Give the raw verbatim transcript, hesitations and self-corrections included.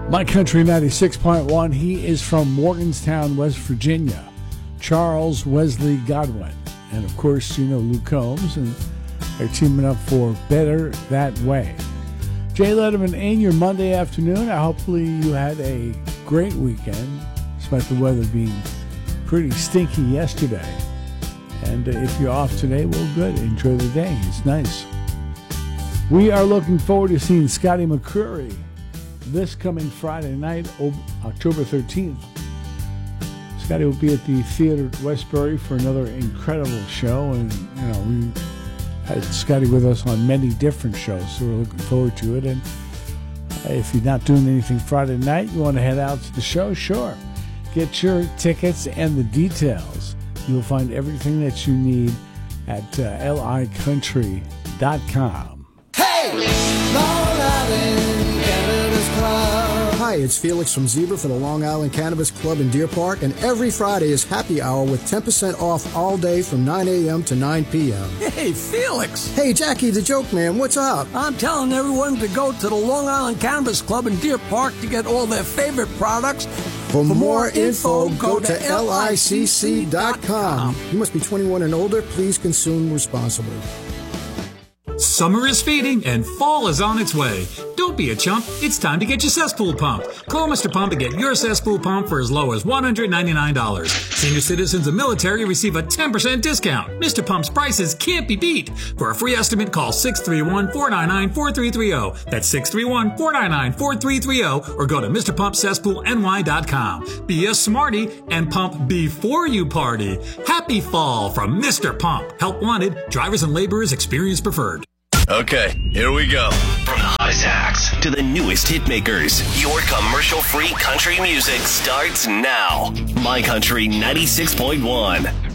My Country ninety-six point one. He is from Morgantown, West Virginia. Charles Wesley Godwin. And, of course, you know Luke Combs. And they're teaming up for Better That Way. Jay Letterman in your Monday afternoon. Hopefully you had a great weekend, despite the weather being pretty stinky yesterday. And uh, if you're off today, well, good. Enjoy the day. It's nice. We are looking forward to seeing Scotty McCreery this coming Friday night, October thirteenth. Scotty will be at the Theater at Westbury for another incredible show. And, you know, we had Scotty with us on many different shows, so we're looking forward to it. And if you're not doing anything Friday night, you want to head out to the show, sure. Get your tickets and the details. You'll find everything that you need at uh, L I country dot com. Hey! Long Island Cannabis Club. Hi, it's Felix from Zebra for the Long Island Cannabis Club in Deer Park, and every Friday is happy hour with ten percent off all day from nine a.m. to nine p.m. Hey, Felix! Hey, Jackie the Joke Man, what's up? I'm telling everyone to go to the Long Island Cannabis Club in Deer Park to get all their favorite products. For, For more info, go to L I C C dot com. You must be twenty-one and older. Please consume responsibly. Summer is fading and fall is on its way. Don't be a chump. It's time to get your cesspool pump. Call Mister Pump and get your cesspool pump for as low as one hundred ninety-nine dollars. Senior citizens and military receive a ten percent discount. Mister Pump's prices can't be beat. For a free estimate, call six three one, four nine nine, four three three zero. That's six three one, four nine nine, four three three zero or go to Mister Pump Cesspool N Y dot com. Be a smarty and pump before you party. Happy fall from Mister Pump. Help wanted. Drivers and laborers experience preferred. Okay, here we go. From the hottest acts to the newest hit makers, your commercial-free country music starts now. My Country ninety-six point one.